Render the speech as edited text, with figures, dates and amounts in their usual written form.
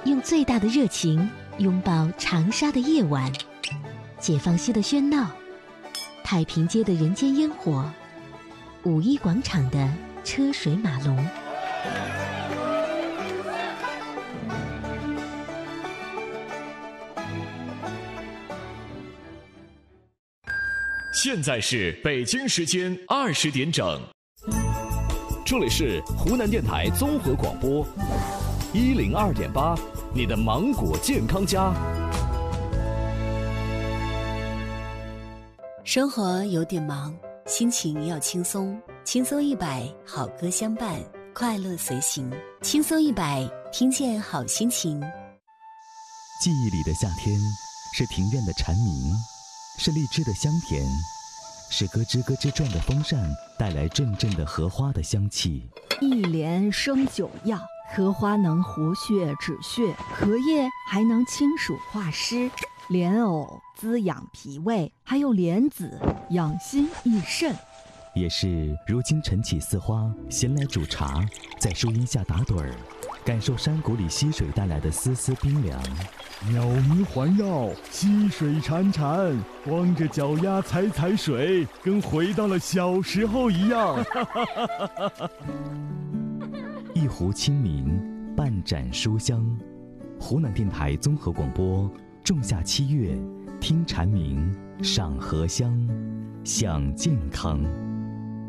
用最大的热情拥抱长沙的夜晚，解放西的喧闹，太平街的人间烟火，五一广场的车水马龙。 现在是北京时间20点整，这里是湖南电台综合广播102.8，你的芒果健康家。 生活有点忙，心情要轻松，轻松100，好歌相伴，快乐随行，轻松100，听见好心情。 记忆里的夏天，是庭院的蝉鸣，是荔枝的香甜，是咯吱咯吱转的风扇带来阵阵的荷花的香气。 一莲生9药，荷花能活血止血，荷叶还能清暑化湿，莲藕滋养脾胃，还有莲子养心益肾。 也是如今晨起似花，闲来煮茶，在树荫下打盹儿，感受山谷里溪水带来的丝丝冰凉。 鸟鸣环绕，溪水潺潺，光着脚丫踩踩水，跟回到了小时候一样。 一壶清明，半盏书香。湖南电台综合广播，仲夏7月，听蝉鸣，赏荷香，享健康。